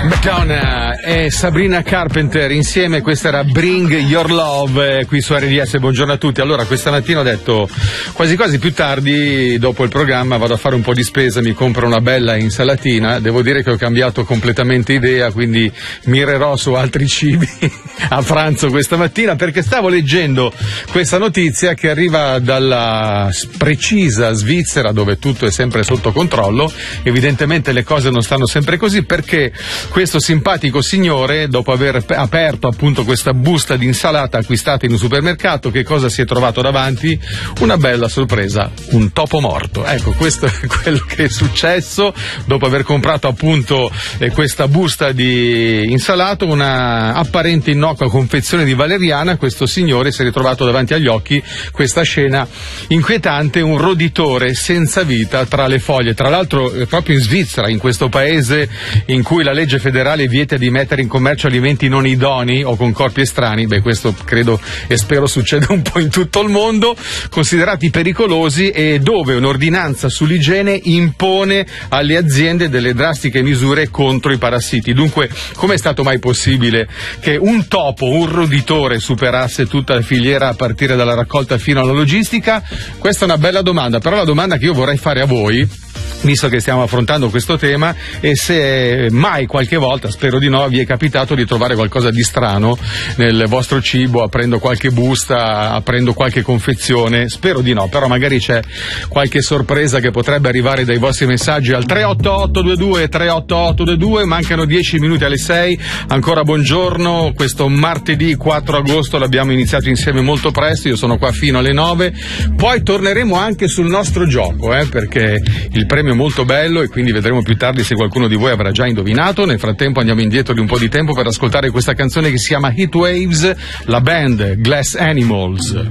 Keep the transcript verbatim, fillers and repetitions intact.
Madonna e Sabrina Carpenter insieme, questa era Bring Your Love, eh, qui su R D S. Buongiorno a tutti. Allora, questa mattina ho detto quasi quasi più tardi, dopo il programma, vado a fare un po' di spesa, mi compro una bella insalatina. Devo dire che ho cambiato completamente idea, quindi mirerò su altri cibi a pranzo questa mattina, perché stavo leggendo questa notizia che arriva dalla precisa Svizzera, dove tutto è sempre sotto controllo. Evidentemente le cose non stanno sempre così, perché questo simpatico signore, dopo aver aperto appunto questa busta di insalata acquistata in un supermercato, che cosa si è trovato davanti? Una bella sorpresa, un topo morto. Ecco, questo è quello che è successo dopo aver comprato appunto eh, questa busta di insalata, una apparente innocua confezione di valeriana. Questo signore si è ritrovato davanti agli occhi questa scena inquietante, un roditore senza vita tra le foglie. Tra l'altro eh, proprio in Svizzera, in questo paese in cui la legge federale vieta di mettere in commercio alimenti non idonei o con corpi estranei. Beh, questo credo e spero succeda un po' in tutto il mondo, considerati pericolosi, e dove un'ordinanza sull'igiene impone alle aziende delle drastiche misure contro i parassiti. Dunque, com'è stato mai possibile che un topo, un roditore, superasse tutta la filiera a partire dalla raccolta fino alla logistica? Questa è una bella domanda, però la domanda che io vorrei fare a voi, visto che stiamo affrontando questo tema, e se mai qualche volta, spero di no, vi è capitato di trovare qualcosa di strano nel vostro cibo, aprendo qualche busta, aprendo qualche confezione. Spero di no, però magari c'è qualche sorpresa che potrebbe arrivare dai vostri messaggi al tre otto otto due due tre otto otto due due. Mancano dieci minuti alle sei. Ancora buongiorno, questo martedì quattro agosto l'abbiamo iniziato insieme molto presto, io sono qua fino alle nove, poi torneremo anche sul nostro gioco, eh, perché il premio è molto bello e quindi vedremo più tardi se qualcuno di voi avrà già indovinato. Nel frattempo andiamo indietro di un po' di tempo per ascoltare questa canzone che si chiama Heat Waves, la band Glass Animals.